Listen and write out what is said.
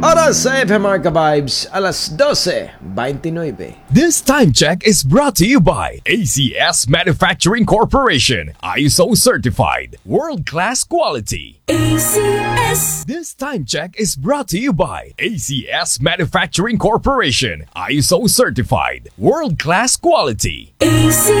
Oras sa FMR Ka-Vibes, alas 12:29. This time check is brought to you by ACS Manufacturing Corporation, ISO certified, world-class quality. ACS. This time check is brought to you by ACS Manufacturing Corporation, ISO certified, world-class quality. ACS.